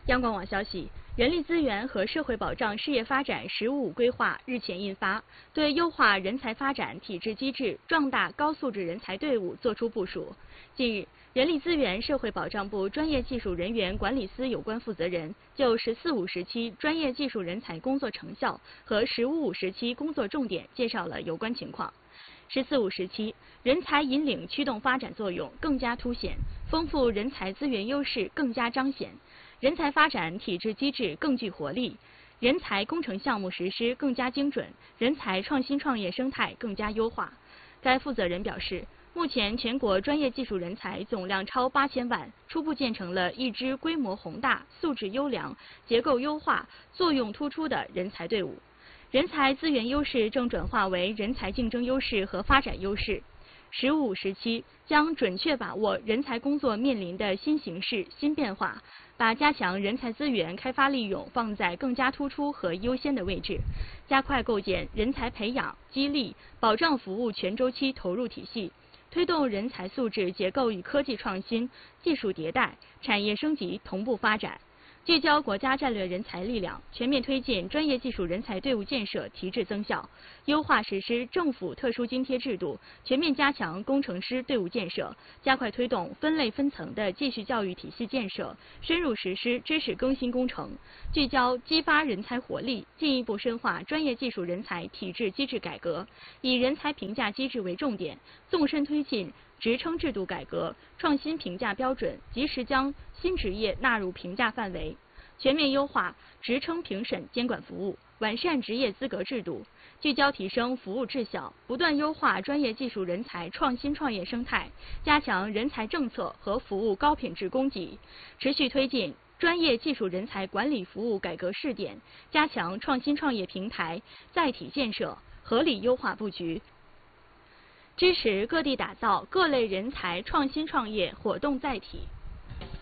央广网消息，人力资源和社会保障事业发展“十五五”规划日前印发，对优化人才发展体制机制、壮大高素质人才队伍作出部署。近日，人力资源社会保障部专业技术人员管理司有关负责人就“十四五”时期专业技术人才工作成效和“十五五”时期工作重点介绍了有关情况。“14·5”时期，人才引领驱动发展作用更加凸显，丰富人才资源优势更加彰显，人才发展体制机制更具活力，人才工程项目实施更加精准，人才创新创业生态更加优化。该负责人表示，目前全国专业技术人才总量超8000万，初步建成了一支规模宏大、素质优良、结构优化、作用突出的人才队伍。人才资源优势正转化为人才竞争优势和发展优势。“15·5”时期将准确把握人才工作面临的新形势、新变化，把加强人才资源开发利用放在更加突出和优先的位置，加快构建人才培养、激励、保障服务全周期投入体系，推动人才素质结构与科技创新、技术迭代、产业升级同步发展。聚焦国家战略人才力量，全面推进专业技术人才队伍建设提质增效，优化实施政府特殊津贴制度，全面加强工程师队伍建设，加快推动分类分层的继续教育体系建设，深入实施知识更新工程，聚焦激发人才活力，进一步深化专业技术人才体制机制改革，以人才评价机制为重点，纵深推进职称制度改革，创新评价标准，及时将新职业纳入评价范围，全面优化职称评审监管服务，完善职业资格制度，聚焦提升服务质效，不断优化专业技术人才创新创业生态，加强人才政策和服务高品质供给，持续推进专业技术人才管理服务改革试点，加强创新创业平台载体建设，合理优化布局，支持各地打造各类人才创新创业活动载体。